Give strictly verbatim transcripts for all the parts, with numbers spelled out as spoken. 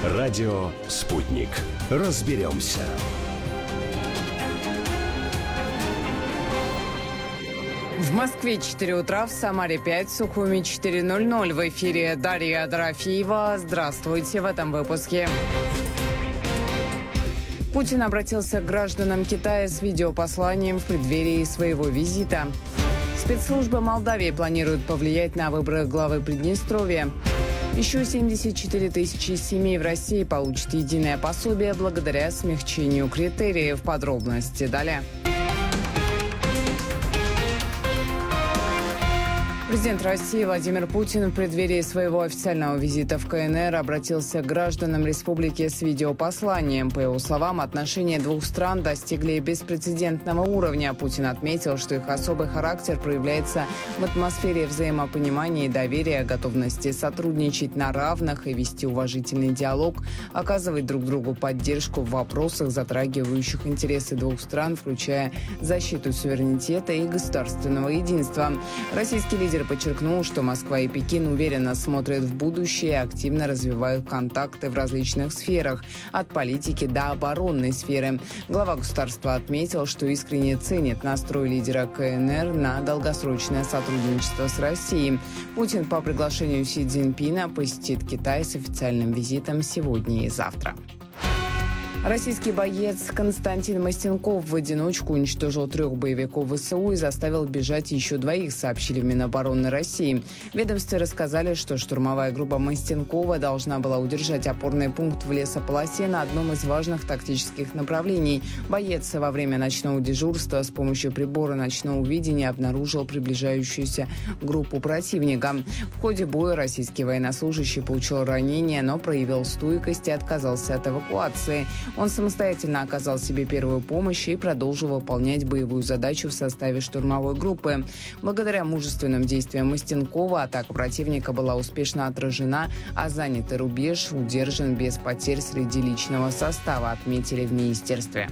Радио «Спутник». Разберемся. В Москве четыре утра, в Самаре пять, в Сухуми четыре ноль ноль. В эфире Дарья Дорофеева. Здравствуйте в этом выпуске. Путин обратился к гражданам Китая с видеопосланием в преддверии своего визита. Спецслужбы Молдавии планируют повлиять на выборы главы Приднестровья. Еще семьдесят четыре тысячи семей в России получат единое пособие благодаря смягчению критериев. Подробности далее. Президент России Владимир Путин в преддверии своего официального визита в КНР обратился к гражданам республики с видеопосланием. По его словам, отношения двух стран достигли беспрецедентного уровня. Путин отметил, что их особый характер проявляется в атмосфере взаимопонимания и доверия, готовности сотрудничать на равных и вести уважительный диалог, оказывать друг другу поддержку в вопросах, затрагивающих интересы двух стран, включая защиту суверенитета и государственного единства. Российский лидер подчеркнул, что Москва и Пекин уверенно смотрят в будущее и активно развивают контакты в различных сферах, от политики до оборонной сферы. Глава государства отметил, что искренне ценит настрой лидера КНР на долгосрочное сотрудничество с Россией. Путин по приглашению Си Цзиньпина посетит Китай с официальным визитом сегодня и завтра. Российский боец Константин Мостенков в одиночку уничтожил трех боевиков ВСУ и заставил бежать еще двоих, сообщили в Минобороны России. В ведомстве рассказали, что штурмовая группа Мостенкова должна была удержать опорный пункт в лесополосе на одном из важных тактических направлений. Боец во время ночного дежурства с помощью прибора ночного видения обнаружил приближающуюся группу противника. В ходе боя российский военнослужащий получил ранение, но проявил стойкость и отказался от эвакуации. Он самостоятельно оказал себе первую помощь и продолжил выполнять боевую задачу в составе штурмовой группы. Благодаря мужественным действиям Мостенкова атака противника была успешно отражена, а занятый рубеж удержан без потерь среди личного состава, отметили в министерстве.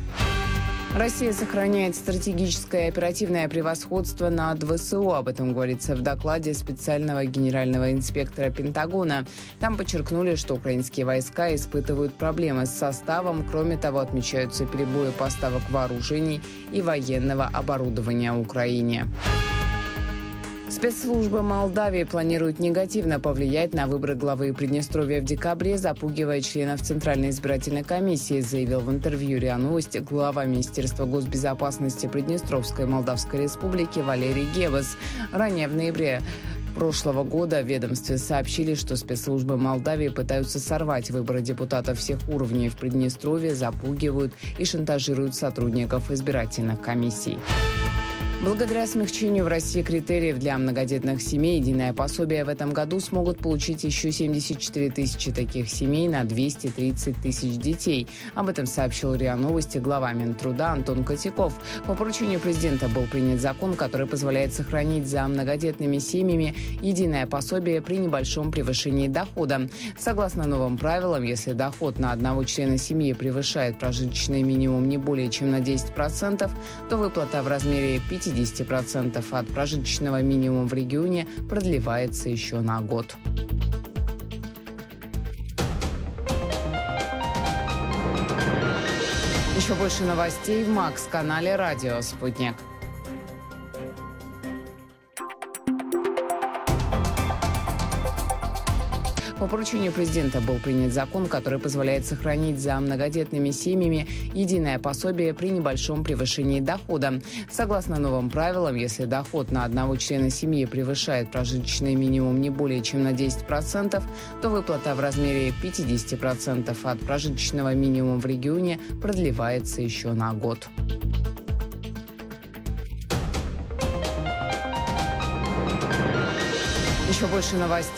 Россия сохраняет стратегическое и оперативное превосходство над ВСУ. Об этом говорится в докладе специального генерального инспектора Пентагона. Там подчеркнули, что украинские войска испытывают проблемы с составом. Кроме того, отмечаются перебои поставок вооружений и военного оборудования Украине. Спецслужбы Молдавии планируют негативно повлиять на выборы главы Приднестровья в декабре, запугивая членов Центральной избирательной комиссии, заявил в интервью РИА Новости глава Министерства госбезопасности Приднестровской Молдавской Республики Валерий Гевас. Ранее в ноябре прошлого года в ведомстве сообщили, что спецслужбы Молдавии пытаются сорвать выборы депутатов всех уровней в Приднестровье, запугивают и шантажируют сотрудников избирательных комиссий. Благодаря смягчению в России критериев для многодетных семей, единое пособие в этом году смогут получить еще семьдесят четыре тысячи таких семей на двести тридцать тысяч детей. Об этом сообщил РИА Новости глава Минтруда Антон Котяков. По поручению президента был принят закон, который позволяет сохранить за многодетными семьями единое пособие при небольшом превышении дохода. Согласно новым правилам, если доход на одного члена семьи превышает прожиточный минимум не более чем на десять процентов, то выплата в размере пятьдесят процентов от прожиточного минимума в регионе продлевается еще на год. Еще больше новостей в Макс-канале «Радио Спутник». По поручению президента был принят закон, который позволяет сохранить за многодетными семьями единое пособие при небольшом превышении дохода. Согласно новым правилам, если доход на одного члена семьи превышает прожиточный минимум не более чем на десять процентов, то выплата в размере пятьдесят процентов от прожиточного минимума в регионе продлевается еще на год. Еще больше новостей